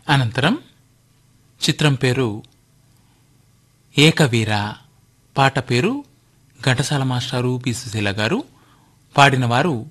అనంతరం చిత్రం పేరు ఏకవీర, పాట పేరు ఘంటసాల మాస్టారు, పి. సుశీల గారు, పాడినవారు